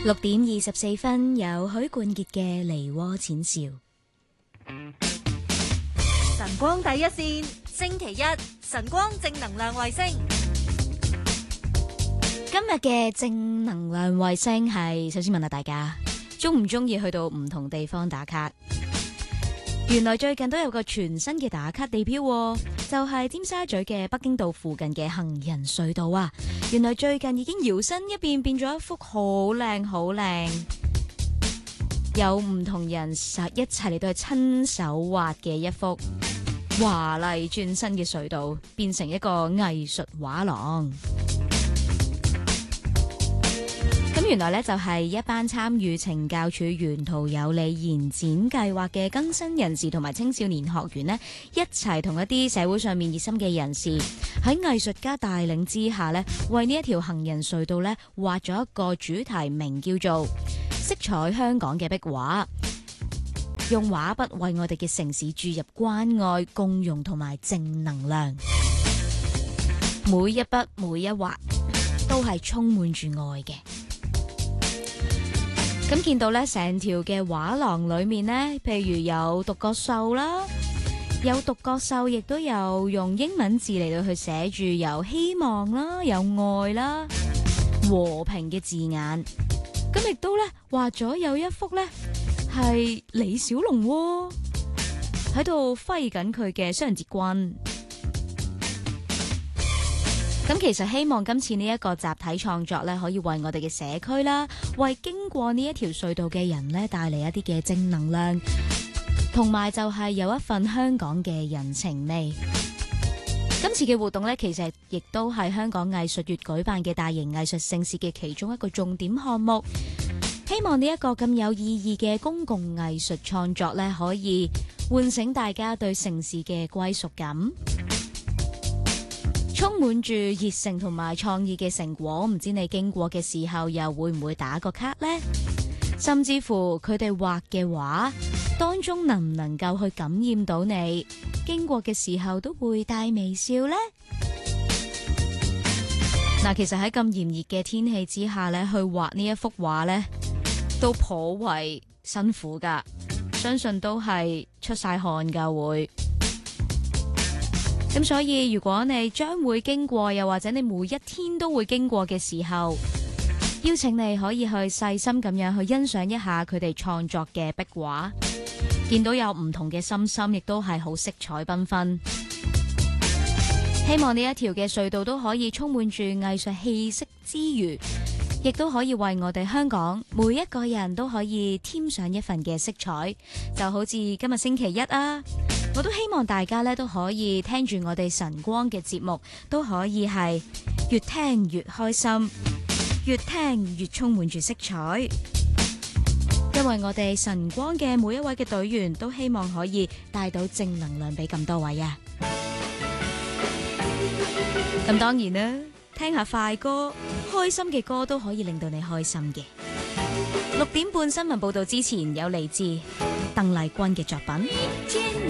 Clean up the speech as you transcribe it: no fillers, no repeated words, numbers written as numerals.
6:24，有許冠傑嘅《梨渦淺笑》。 晨光第一線，星期一晨光正能量衛星。 今日嘅正能量衛星係，首先問下大家，中唔中意去到唔同地方打卡？原來最近都有個全新嘅打卡地標，就係尖沙咀嘅北京道附近嘅行人隧道啊！原來最近已經搖身一變，變咗一幅好靚好靚，有唔同人一齊嚟到去親手畫嘅一幅華麗轉身嘅隧道，變成一個藝術畫廊。咁原來呢，就係一班參與懲教署沿途有理延展計劃嘅更新人士同埋青少年學員呢，一齊同一啲社會上面熱心嘅人士喺藝術家帶領之下呢，為呢一條行人隧道呢畫咗一個主題，名叫做色彩香港嘅壁畫，用畫筆為我哋嘅城市注入關愛、共融同埋正能量。每一筆每一畫都係充滿住愛嘅。咁見到咧，成條嘅畫廊裏面呢，譬如有獨角獸啦，有獨角獸，亦都有用英文字嚟到去寫住有希望啦，有愛啦，和平嘅字眼。咁亦都咧畫咗有一幅咧係李小龍喺度揮緊佢嘅雙截棍。咁其實希望今次呢一個集體創作咧，可以為我哋嘅社區啦，為經過呢一條隧道嘅人咧，帶嚟一啲嘅正能量，同埋就係有一份香港嘅人情味。今次嘅活動咧，其實亦都係香港藝術月舉辦嘅大型藝術盛事嘅其中一個重點項目。希望呢一個咁有意義嘅公共藝術創作咧，可以喚醒大家對城市嘅歸屬感。充滿住熱誠同埋創意嘅成果，唔知你經過嘅時候又會唔會打個卡呢？甚至乎佢哋畫嘅畫當中能唔能夠去感染到你，經過嘅時候都會帶微笑呢？嗱，其實喺咁炎熱嘅天氣之下咧，去畫呢一幅畫咧，都頗為辛苦噶，相信都係出晒汗噶會。咁所以如果你將會經過，又或者你每一天都會經過嘅時候，邀請你可以去細心咁樣去欣賞一下佢哋創作嘅壁畫，見到有唔同嘅心心，亦都係好色彩繽紛。希望呢一條嘅隧道都可以充滿住藝術氣息之餘，亦都可以為我哋香港每一個人都可以添上一份嘅色彩。就好似今日星期一啊，我都希望大家咧都可以聽住我哋晨光嘅節目，都可以係越聽越開心，越聽越充滿住色彩。因為我哋晨光嘅每一位嘅隊員都希望可以帶到正能量俾咁多位啊。咁當然啦，聽下快歌，開心嘅歌都可以令到你開心嘅。6點半新聞報道之前，有嚟自鄧麗君嘅作品。